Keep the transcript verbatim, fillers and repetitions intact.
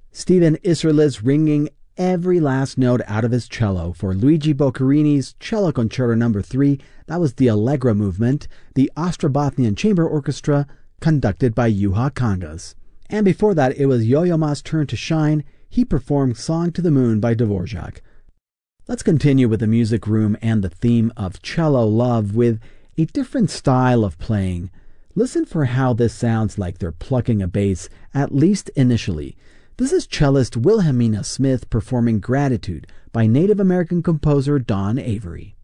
Stephen Isserlis ringing every last note out of his cello for Luigi Boccherini's Cello Concerto number three. That was the Allegro movement, the Ostrobothnian Chamber Orchestra, conducted by Juha Kangas. And before that, it was Yo-Yo Ma's turn to shine. He performed Song to the Moon by Dvorak. Let's continue with the music room and the theme of cello love with a different style of playing. Listen for how this sounds like they're plucking a bass, at least initially. This is cellist Wilhelmina Smith performing Gratitude by Native American composer Don Avery.